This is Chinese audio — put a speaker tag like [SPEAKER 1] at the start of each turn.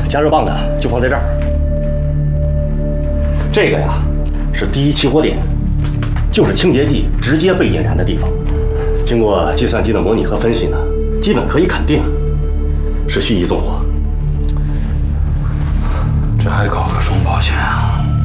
[SPEAKER 1] 加热棒呢就放在这儿。这个呀是第一起火点，就是清洁剂直接被引燃的地方。经过计算机的模拟和分析呢，基本可以肯定是蓄意纵火。
[SPEAKER 2] 这还搞个双保险啊？